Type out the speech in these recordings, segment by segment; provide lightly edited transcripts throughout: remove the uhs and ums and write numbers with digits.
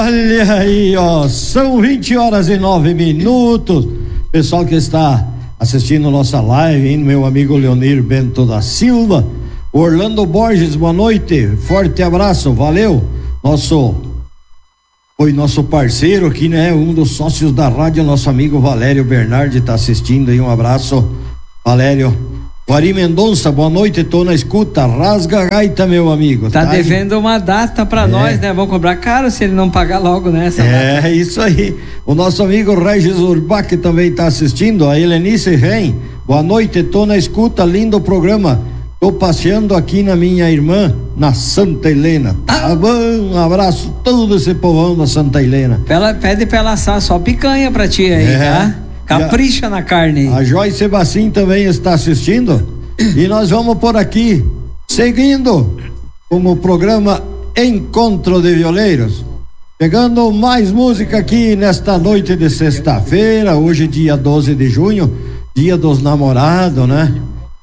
Olha aí, ó, são 20h09. Pessoal que está assistindo nossa live, hein? Meu amigo Leonir Bento da Silva, Orlando Borges, boa noite, forte abraço, valeu. Foi nosso parceiro aqui, né? Um dos sócios da rádio, nosso amigo Valério Bernardi tá assistindo aí, um abraço, Valério. Guari Mendonça, boa noite, tô na escuta, rasga a gaita, meu amigo. Tá devendo uma data pra nós, né? Vamos cobrar caro se ele não pagar logo, né? Data. Isso aí. O nosso amigo Regis Urbach também tá assistindo, a Helenice Ren, boa noite, tô na escuta, lindo programa, tô passeando aqui na minha irmã, na Santa Helena. Tá bom, um abraço todo esse povão da Santa Helena. Pede pra ela assar só picanha pra ti aí, tá? Capricha na carne. A Joyce Sebassim também está assistindo e nós vamos por aqui seguindo como programa Encontro de Violeiros, pegando mais música aqui nesta noite de sexta-feira, hoje dia 12 de junho, dia dos namorados, né?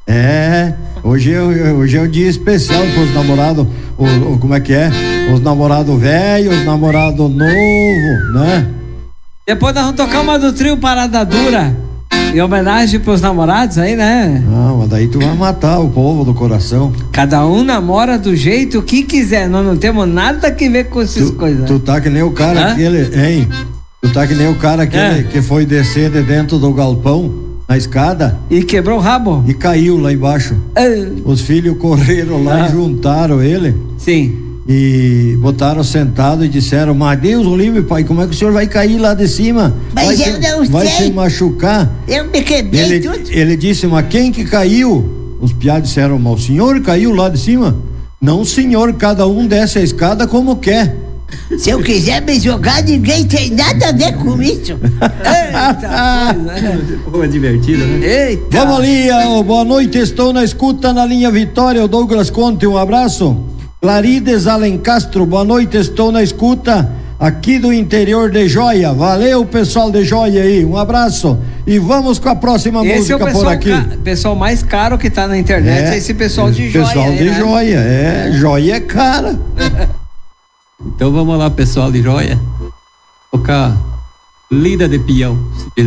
Hoje é um dia especial para os namorados, como é que é? Os namorados velhos, os namorados novos, né? Depois nós vamos tocar uma do trio Parada Dura, em homenagem pros namorados aí, né? Não, mas daí tu vai matar o povo do coração. Cada um namora do jeito que quiser, nós não temos nada que ver com essas coisas. Tu tá que nem o cara tu tá que nem o cara que foi descer de dentro do galpão, na escada. E quebrou o rabo? E caiu lá embaixo. Os filhos correram lá e juntaram ele. Sim. E botaram sentado e disseram: mas Deus o livre, pai, como é que o senhor vai cair lá de cima? Mas eu não sei. Vai se machucar. Eu me quebrei tudo. Ele disse: mas quem que caiu? Os piados disseram: mas o senhor caiu lá de cima? Não, senhor, cada um desce a escada como quer. Se eu quiser me jogar, ninguém tem nada a ver com isso. Eita coisa, é divertido, né? Eita. Vamos ali, boa noite, estou na escuta na linha Vitória, o Douglas Conte, um abraço. Clarides Alencastro, boa noite, estou na escuta aqui do interior de Joia, valeu pessoal de Joia aí, um abraço e vamos com a próxima música é por aqui. Pessoal mais caro que tá na internet, esse pessoal de Joia. Pessoal de Joia, Joia é cara. Então vamos lá, pessoal de Joia, tocar Lida de Peão.